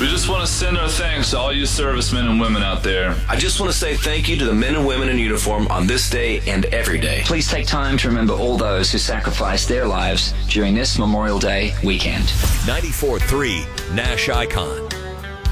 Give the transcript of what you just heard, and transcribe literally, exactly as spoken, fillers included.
We just want to send our thanks to all you servicemen and women out there. I just want to say thank you to the men and women in uniform on this day and every day. Please take time to remember all those who sacrificed their lives during this Memorial Day weekend. ninety-four point three Nash Icon.